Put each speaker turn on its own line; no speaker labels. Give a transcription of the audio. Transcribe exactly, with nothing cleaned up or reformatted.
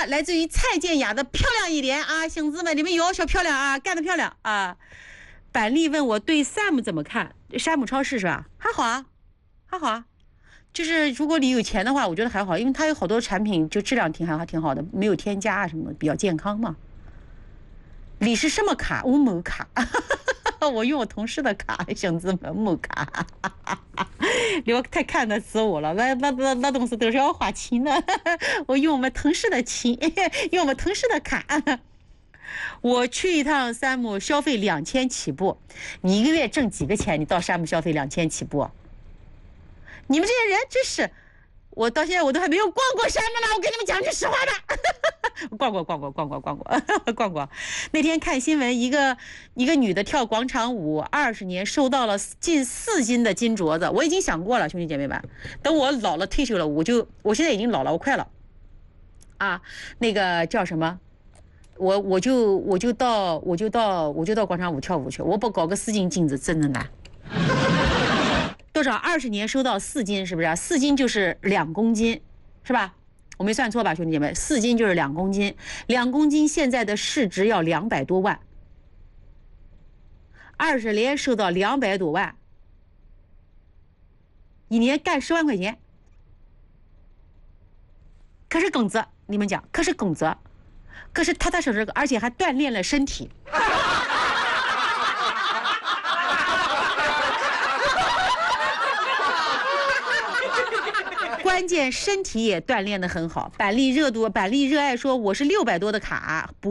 来自于蔡健雅的《漂亮一点》啊，星子们，你们有小漂亮啊，干得漂亮啊！板栗问我对 Sam 怎么看？山姆超市是吧？还好啊，还好啊。就是如果你有钱的话，我觉得还好，因为它有好多产品就质量挺还挺好的，没有添加啊什么的，比较健康嘛。你是什么卡？我某卡，我用我同事的卡，兄弟们某卡。你们太看得死我了，那那那那东西都是要花钱的。我用我们同事的钱，用我们同事的卡。我去一趟山姆消费两千起步，你一个月挣几个钱？你到山姆消费两千起步？你们这些人真是，我到现在我都还没有逛过山姆呢。我跟你们讲句实话的，逛过逛过逛过逛过逛过。那天看新闻，一个一个女的跳广场舞二十年，收到了近四斤的金镯子。我已经想过了，兄弟姐妹们，等我老了退休了，我就我现在已经老了，我快了啊，那个叫什么？我我就我就到我就到我就到广场舞跳舞去，我不搞个四斤金子真的难。多少？二十年收到四斤，是不是？四斤就是两公斤，是吧？我没算错吧，兄弟姐妹？四斤就是两公斤，两公斤现在的市值要两百多万，二十年收到两百多万，一年干十万块钱，可是工资，你们讲，可是工资，可是踏踏实实，而且还锻炼了身体。关键身体也锻炼得很好。板栗热度，板栗热爱说我是六百多的卡，不